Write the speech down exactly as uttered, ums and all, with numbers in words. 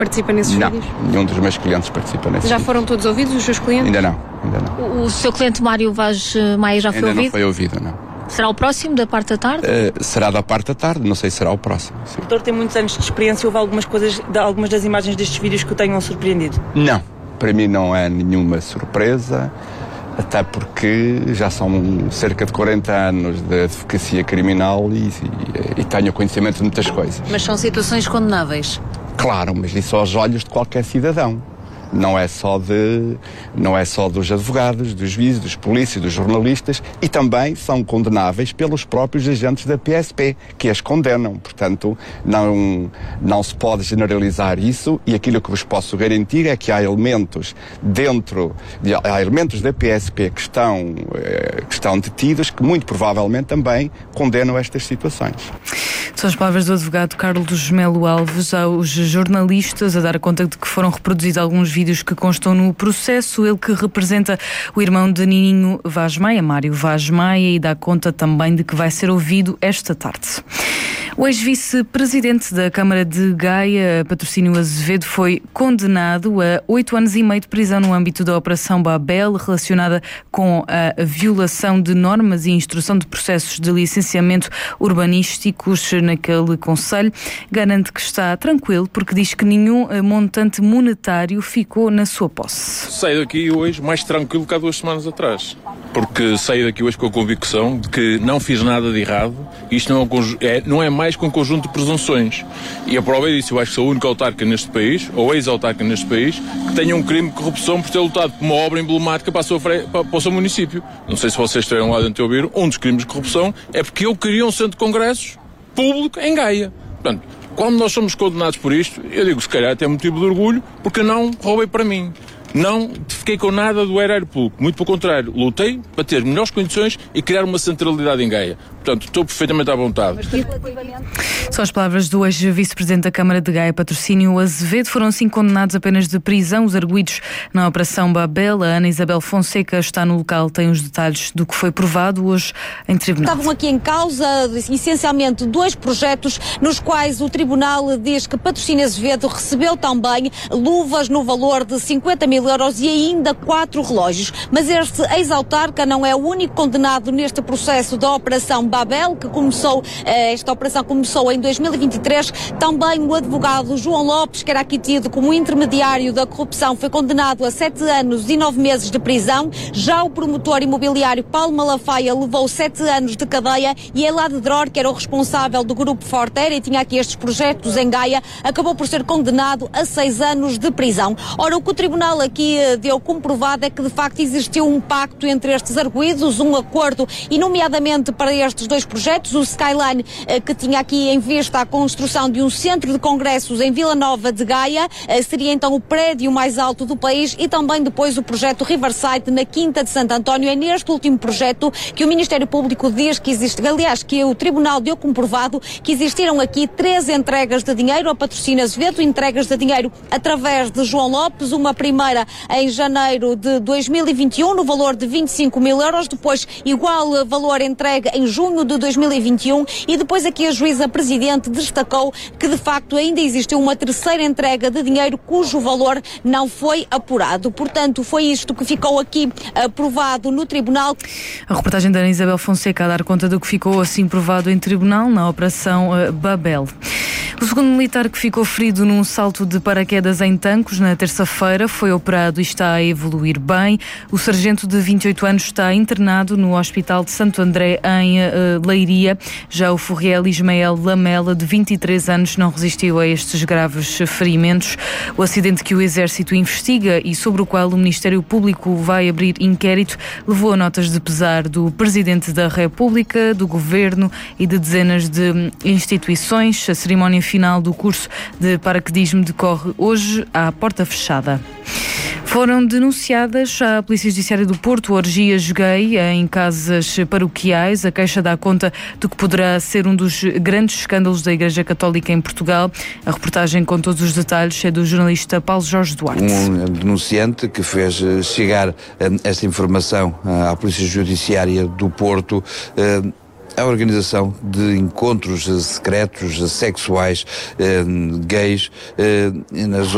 Participa nesses não, vídeos? Não, nenhum dos meus clientes participa nesses Já vídeos. foram todos ouvidos, os seus clientes? Ainda não, ainda não. O, o seu cliente Mário Vaz Maia já foi ainda ouvido? Não foi ouvido, não. Será o próximo, da parte da tarde? Uh, será da parte da tarde, não sei se será o próximo. Sim. O doutor tem muitos anos de experiência, houve algumas coisas, de, algumas das imagens destes vídeos que o tenham surpreendido? Não, para mim não é nenhuma surpresa, até porque já são cerca de quarenta anos de advocacia criminal e, e, e tenho conhecimento de muitas coisas. Mas são situações condenáveis? Claro, mas isso aos olhos de qualquer cidadão. Não é só de, não é só dos advogados, dos juízes, dos polícias, dos jornalistas, e também são condenáveis pelos próprios agentes da P S P, que as condenam. Portanto, não, não se pode generalizar isso, e aquilo que vos posso garantir é que há elementos dentro, de, há elementos da P S P que estão, eh, que estão detidos, que muito provavelmente também condenam estas situações. São as palavras do advogado Carlos Melo Alves aos jornalistas, a dar conta de que foram reproduzidos alguns vídeos vídeos que constam no processo. Ele que representa o irmão de Nininho Vaz Maia, Mário Vaz Maia, e dá conta também de que vai ser ouvido esta tarde. O ex-vice-presidente da Câmara de Gaia, Patrocínio Azevedo, foi condenado a oito anos e meio de prisão no âmbito da Operação Babel, relacionada com a violação de normas e instrução de processos de licenciamento urbanísticos naquele concelho. Garante que está tranquilo porque diz que nenhum montante monetário ficou na sua posse. Saí daqui hoje mais tranquilo que há duas semanas atrás, porque saí daqui hoje com a convicção de que não fiz nada de errado. Isto não é, um conju- é, não é mais que um conjunto de presunções. E a prova é disso. Eu acho que sou o único autarca neste país, ou ex-autarca neste país, que tenha um crime de corrupção por ter lutado por uma obra emblemática para, a sua fre- para, para o seu município. Não sei se vocês estiveram lá dentro e ouviram. Um dos crimes de corrupção é porque eu queria um centro de congressos público em Gaia. Portanto, quando nós somos condenados por isto, eu digo, se calhar até motivo de orgulho, porque não roubei para mim. Não fiquei com nada do erário público. Muito pelo contrário, lutei para ter melhores condições e criar uma centralidade em Gaia. Portanto, estou perfeitamente à vontade. São as palavras do ex-vice-presidente da Câmara de Gaia, Patrocínio Azevedo. Foram assim condenados apenas de prisão os arguidos na Operação Babel. A Ana Isabel Fonseca está no local, tem os detalhes do que foi provado hoje em tribunal. Estavam aqui em causa, essencialmente, dois projetos nos quais o tribunal diz que Patrocínio Azevedo recebeu também luvas no valor de cinquenta mil euros e ainda quatro relógios. Mas este ex-autarca não é o único condenado neste processo da Operação Babel, que começou, esta operação começou em dois mil e vinte e três. Também o advogado João Lopes, que era aqui tido como intermediário da corrupção, foi condenado a sete anos e nove meses de prisão. Já o promotor imobiliário Paulo Malafaia levou sete anos de cadeia, e Elad Dror, que era o responsável do Grupo Fortera e tinha aqui estes projetos em Gaia, acabou por ser condenado a seis anos de prisão. Ora, o que o tribunal aqui deu comprovado é que de facto existiu um pacto entre estes arguidos, um acordo, e nomeadamente para estes dois projetos, o Skyline, que tinha aqui em vista a construção de um centro de congressos em Vila Nova de Gaia, seria então o prédio mais alto do país, e também depois o projeto Riverside na Quinta de Santo António. É neste último projeto que o Ministério Público diz que existe, aliás, que o Tribunal deu comprovado que existiram aqui três entregas de dinheiro a Patrocínio Azevedo, entregas de dinheiro através de João Lopes, uma primeira em janeiro de dois mil e vinte e um no valor de vinte e cinco mil euros, depois igual valor entregue em junho de dois mil e vinte e um, e depois aqui a juíza presidente destacou que de facto ainda existiu uma terceira entrega de dinheiro cujo valor não foi apurado. Portanto, foi isto que ficou aqui aprovado no tribunal. A reportagem da Ana Isabel Fonseca a dar conta do que ficou assim provado em tribunal na Operação Babel. O segundo militar que ficou ferido num salto de paraquedas em Tancos na terça-feira foi operado e está a evoluir bem. O sargento de vinte e oito anos está internado no Hospital de Santo André em uh, Leiria. Já o Furriel Ismael Lamela, de vinte e três anos, não resistiu a estes graves ferimentos. O acidente que o Exército investiga e sobre o qual o Ministério Público vai abrir inquérito levou a notas de pesar do Presidente da República, do Governo e de dezenas de instituições. A cerimónia final do curso de paraquedismo decorre hoje à porta fechada. Foram denunciadas à Polícia Judiciária do Porto orgias gay em casas paroquiais. A queixa dá conta do que poderá ser um dos grandes escândalos da Igreja Católica em Portugal. A reportagem com todos os detalhes é do jornalista Paulo Jorge Duarte. Um denunciante que fez chegar esta informação à Polícia Judiciária do Porto, a organização de encontros secretos sexuais gays nas